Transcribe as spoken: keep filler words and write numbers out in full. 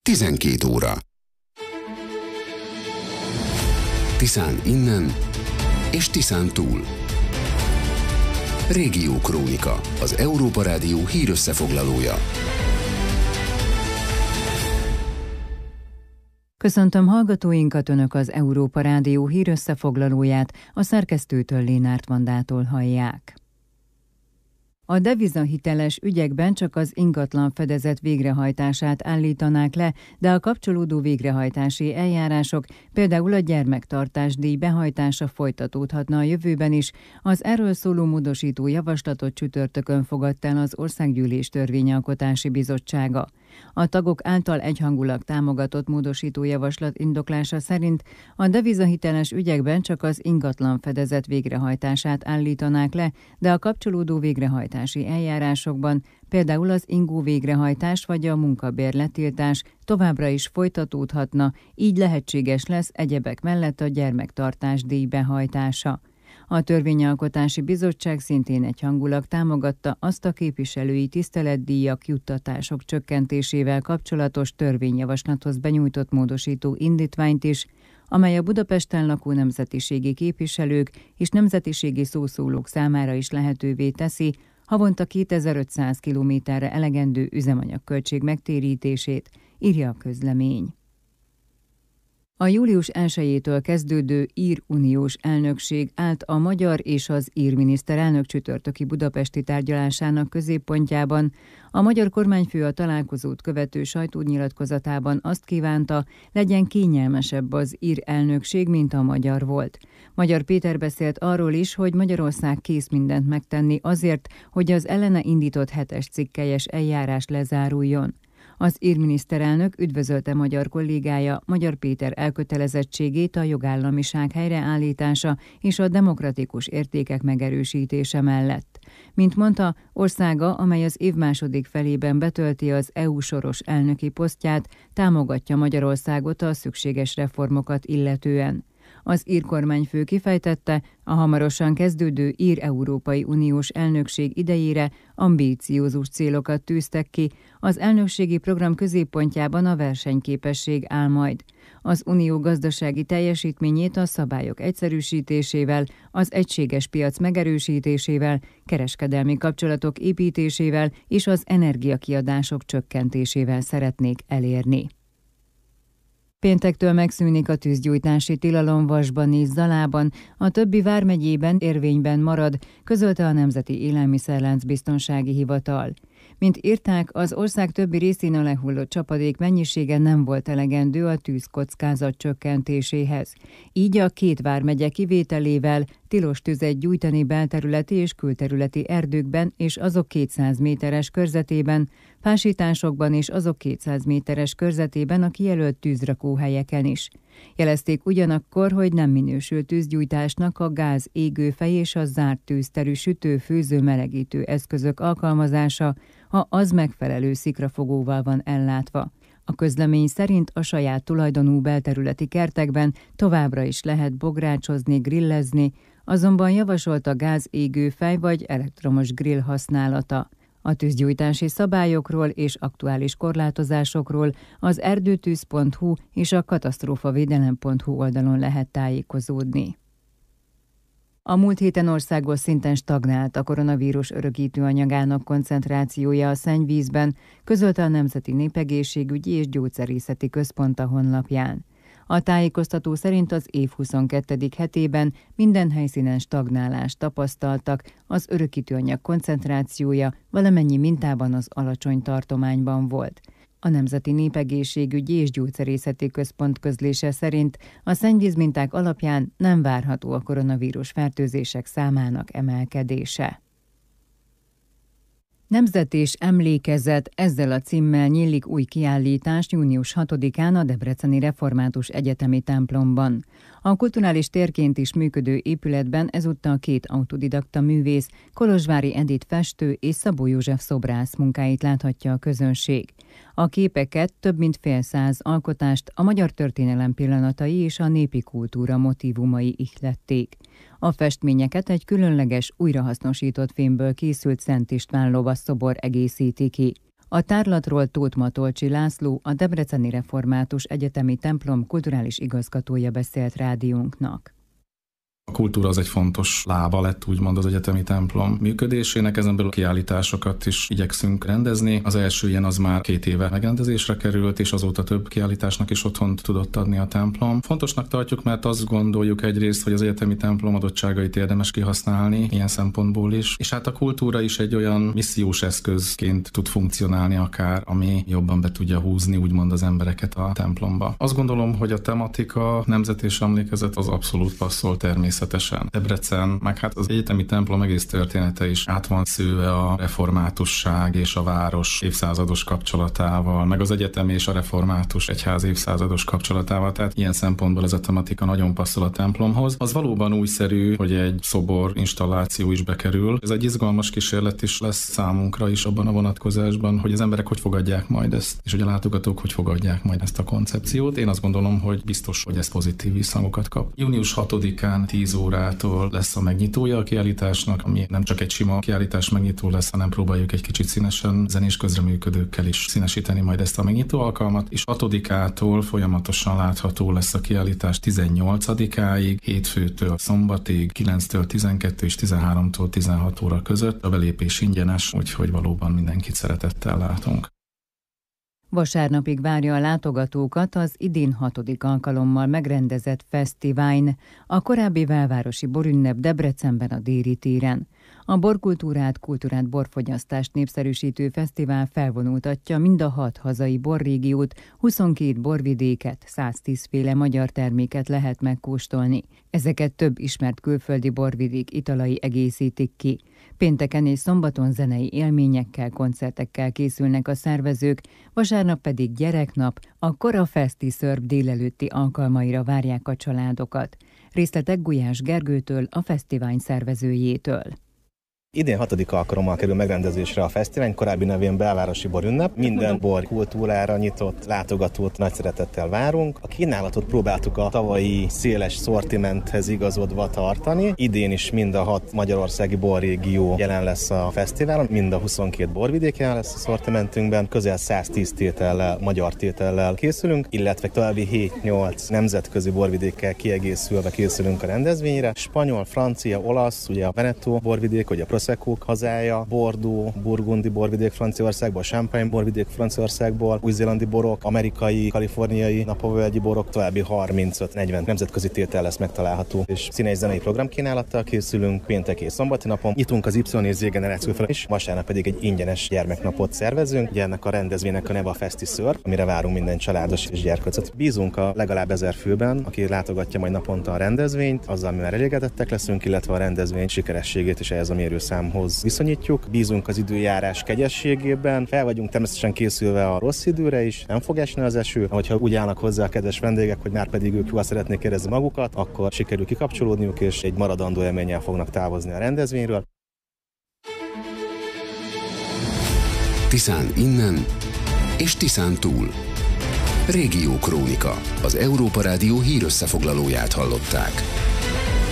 tizenkét óra. Tiszán innen és Tiszán túl. Régiókrónika, az Európa Rádió hírösszefoglalója. Köszöntöm hallgatóinkat, Önök az Európa Rádió hírösszefoglalóját, a szerkesztőtől Lénárt Vandától hallják. A devizahiteles ügyekben csak az ingatlan fedezet végrehajtását állítanák le, de a kapcsolódó végrehajtási eljárások, például a gyermektartásdíj behajtása folytatódhatna a jövőben is. Az erről szóló módosító javaslatot csütörtökön fogadta el az Országgyűlés Törvényalkotási Bizottsága. A tagok által egyhangulag támogatott módosító javaslat indoklása szerint a devizahiteles ügyekben csak az ingatlan fedezet végrehajtását állítanák le, de a kapcsolódó végrehajtási eljárásokban, például az ingó végrehajtás vagy a munkabérletiltás továbbra is folytatódhatna, így lehetséges lesz egyebek mellett a gyermektartásdíj behajtása. A Törvényalkotási Bizottság szintén egyhangulag támogatta azt a képviselői tiszteletdíjak, juttatások csökkentésével kapcsolatos törvényjavaslathoz benyújtott módosító indítványt is, amely a Budapesten lakó nemzetiségi képviselők és nemzetiségi szószólók számára is lehetővé teszi havonta kétezer-ötszáz kilométerre elegendő üzemanyagköltség megtérítését, írja a közlemény. A július elsejétől kezdődő ír uniós elnökség állt a magyar és az ír miniszterelnök csütörtöki budapesti tárgyalásának középpontjában. A magyar kormányfő a találkozót követő sajtónyilatkozatában azt kívánta, legyen kényelmesebb az ír elnökség, mint a magyar volt. Magyar Péter beszélt arról is, hogy Magyarország kész mindent megtenni azért, hogy az ellene indított hetes cikkelyes eljárás lezáruljon. Az ír miniszterelnök üdvözölte magyar kollégája Magyar Péter elkötelezettségét a jogállamiság helyreállítása és a demokratikus értékek megerősítése mellett. Mint mondta, országa, amely az év második felében betölti az é u soros elnöki posztját, támogatja Magyarországot a szükséges reformokat illetően. Az ír kormányfő kifejtette, a hamarosan kezdődő ír Európai Uniós elnökség idejére ambíciózus célokat tűztek ki, az elnökségi program középpontjában a versenyképesség áll majd. Az unió gazdasági teljesítményét a szabályok egyszerűsítésével, az egységes piac megerősítésével, kereskedelmi kapcsolatok építésével és az energiakiadások csökkentésével szeretnék elérni. Péntektől megszűnik a tűzgyújtási tilalom Vasban és Zalában, a többi vármegyében érvényben marad, közölte a Nemzeti Élelmiszerlánc Biztonsági Hivatal. Mint írták, az ország többi részén a lehullott csapadék mennyisége nem volt elegendő a tűzkockázat csökkentéséhez. Így a két vármegye kivételével tilos tüzet gyújtani belterületi és külterületi erdőkben és azok kétszáz méteres körzetében, fásításokban és azok kétszáz méteres körzetében a kijelölt tűzrakóhelyeken is. Jelezték ugyanakkor, hogy nem minősül tűzgyújtásnak a gáz égőfej és a zárt tűzterű sütő-főző melegítő eszközök alkalmazása, ha az megfelelő szikrafogóval van ellátva. A közlemény szerint a saját tulajdonú belterületi kertekben továbbra is lehet bográcsozni, grillezni, azonban javasolt a gáz égőfej vagy elektromos grill használata. A tűzgyújtási szabályokról és aktuális korlátozásokról az erdőtűz pont hu és a katasztrófavédelem pont hu oldalon lehet tájékozódni. A múlt héten országos szinten stagnált a koronavírus örökítő anyagának koncentrációja a szennyvízben, közölte a Nemzeti Népegészségügyi és Gyógyszerészeti Központ a honlapján. A tájékoztató szerint az év huszonkettedik hetében minden helyszínen stagnálást tapasztaltak, az örökítőanyag koncentrációja valamennyi mintában az alacsony tartományban volt. A Nemzeti Népegészségügyi és Gyógyszerészeti Központ közlése szerint a szennyvízminták alapján nem várható a koronavírus fertőzések számának emelkedése. Nemzet és emlékezet, ezzel a címmel nyílik új kiállítás június hatodikán a Debreceni Református Egyetemi templomban. A kulturális térként is működő épületben ezúttal két autodidakta művész, Kolozsvári Edit festő és Szabó József szobrász munkáit láthatja a közönség. A képeket, több mint fél száz alkotást a magyar történelem pillanatai és a népi kultúra motívumai ihlették. A festményeket egy különleges, újrahasznosított fémből készült Szent István lovasszobor egészíti ki. A tárlatról Tóth Matolcsy László, a Debreceni Református Egyetemi Templom kulturális igazgatója beszélt rádiónknak. A kultúra az egy fontos lába lett, úgymond az egyetemi templom működésének, ezen belül kiállításokat is igyekszünk rendezni. Az első ilyen az már két éve megrendezésre került, és azóta több kiállításnak is otthont tudott adni a templom. Fontosnak tartjuk, mert azt gondoljuk egyrészt, hogy az egyetemi templom adottságait érdemes kihasználni ilyen szempontból is, és hát a kultúra is egy olyan missziós eszközként tud funkcionálni akár, ami jobban be tudja húzni úgymond az embereket a templomba. Azt gondolom, hogy a tematika, nemzet és emlékezet az abszolút passzol természetesen. Debrecen, meg hát az egyetemi templom egész története is át van szőve a reformátusság és a város évszázados kapcsolatával, meg az egyetem és a református egyház évszázados kapcsolatával, tehát ilyen szempontból ez a tematika nagyon passzol a templomhoz. Az valóban újszerű, hogy egy szobor installáció is bekerül. Ez egy izgalmas kísérlet is lesz számunkra is abban a vonatkozásban, hogy az emberek hogy fogadják majd ezt, és hogy a látogatók hogy fogadják majd ezt a koncepciót. Én azt gondolom, hogy biztos, hogy ez pozitív visszhangokat kap. június hatodikán tíz órától lesz a megnyitója a kiállításnak, ami nem csak egy sima kiállítás megnyitó lesz, hanem próbáljuk egy kicsit színesen zenés közreműködőkkel is színesíteni majd ezt a megnyitó alkalmat, és hatodikától folyamatosan látható lesz a kiállítás tizennyolcadikáig, hétfőtől szombatig, kilenctől tizenkettő és tizenháromtól tizenhat óra között. A belépés ingyenes, úgyhogy valóban mindenkit szeretettel látunk. Vasárnapig várja a látogatókat az idén hatodik alkalommal megrendezett Fesztiváln, a korábbi belvárosi borünnep Debrecenben a Déri téren. A borkultúrát, kultúrát, borfogyasztást népszerűsítő fesztivál felvonultatja mind a hat hazai borrégiót, huszonkét borvidéket, száztíz féle magyar terméket lehet megkóstolni. Ezeket több ismert külföldi borvidék italai egészítik ki. Pénteken és szombaton zenei élményekkel, koncertekkel készülnek a szervezők, vasárnap pedig gyereknap, a Kora Feszti Szörp délelőtti alkalmaira várják a családokat. Részletek Gulyás Gergőtől, a fesztivál szervezőjétől. Idén hatodik alkalommal kerül megrendezésre a fesztivál, korábbi nevén belvárosi borünnep. Minden bor kultúrára nyitott látogatót nagy szeretettel várunk. A kínálatot próbáltuk a tavalyi széles szortimenthez igazodva tartani. Idén is mind a hat magyarországi borrégió jelen lesz a fesztiválon, mind a huszonkét borvidék jelen lesz a szortimentünkben. Közel száztíz tétellel, magyar tétellel készülünk, illetve további hét-nyolc nemzetközi borvidékkel kiegészülve készülünk a rendezvényre. Spanyol, francia, olasz, ugye a Veneto borvidék, ugye a Prosecco hazája, Bordeaux, burgundi borvidék Franciaországból, Champagne borvidék Franciaországból, új-zélandi borok, amerikai, kaliforniai napovölgyi borok, további harmincöt-negyven nemzetközi tétel lesz megtalálható, és színes zenei programkínálattal készülünk péntek és szombati napon. Nyitunk az Y és Z generáció fel is, vasárnap pedig egy ingyenes gyermeknapot szervezünk. Ugye ennek a rendezvénynek a neve a Feszti Szörp, amire várunk minden családos és gyerkőcöt. Bízunk a legalább ezer főben, aki látogatja majd naponta a rendezvényt, azzal mi már elégedettek leszünk, illetve a rendezvény sikerességét is ehhez a mérőszámhoz viszonyítjuk. Bízunk az időjárás kegyességében, fel vagyunk természetesen készülve a rossz időre is, nem fog esni az eső. Hogyha úgy állnak hozzá a kedves vendégek, hogy már pedig ők jól szeretnék érezni magukat, akkor sikerül kikapcsolódniuk, és egy maradandó élménnyel fognak távozni a rendezvényről. Tiszán innen és Tiszán túl. Régió Krónika, az Európa Rádió hírösszefoglalóját hallották.